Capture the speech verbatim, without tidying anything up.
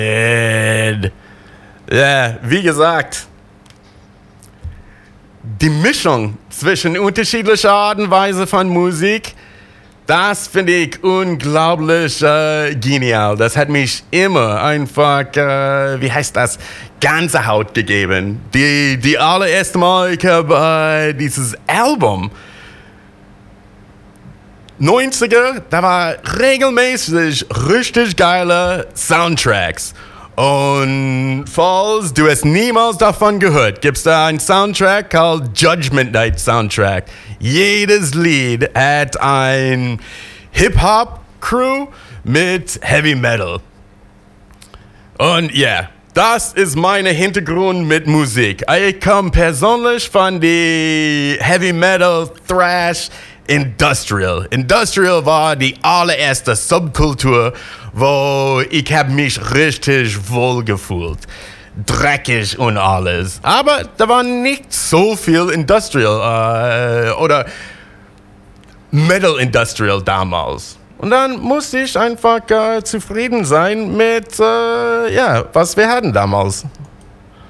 Ja, wie gesagt, die Mischung zwischen unterschiedlicher Art und Weise von Musik, das finde ich unglaublich äh, genial. Das hat mich immer einfach, äh, wie heißt das, Gänsehaut gegeben. Die, die allererste Mal, ich habe äh, dieses Album neunziger, da war regelmäßig richtig geile Soundtracks. Und falls du es niemals davon gehört, gibt es da einen Soundtrack called Judgment Night Soundtrack. Jedes Lied hat ein Hip-Hop-Crew mit Heavy Metal. Und ja, yeah, das ist mein Hintergrund mit Musik. Ich komme persönlich von die Heavy Metal, Thrash, Industrial. Industrial war die allererste Subkultur, wo ich hab mich richtig wohl gefühlt. Dreckig und alles. Aber da war nicht so viel Industrial äh, oder Metal Industrial damals. Und dann musste ich einfach äh, zufrieden sein mit, äh, ja, was wir hatten damals.